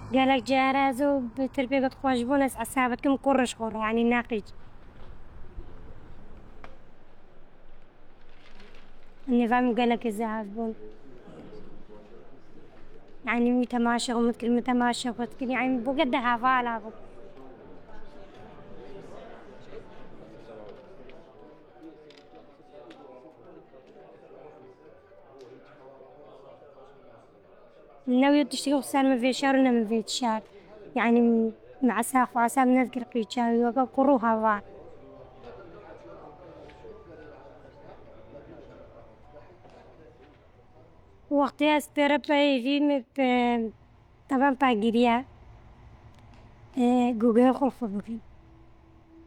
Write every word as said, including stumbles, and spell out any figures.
قالك جارازو بتربية قواش بونس عسابتكم قرش قرة يعني ناقج. النظام قالك إذا بون يعني متماشى ومتكل متماشى ومتكل يعني بقدها فعلا. ناوية تشتغل سالمة في شهر ولا في شهر يعني مع ساق وعسام نذكر قيتشا وقا قروها فا وقتها استربي في مب طبعا باقيريا جوجل خلفه بكي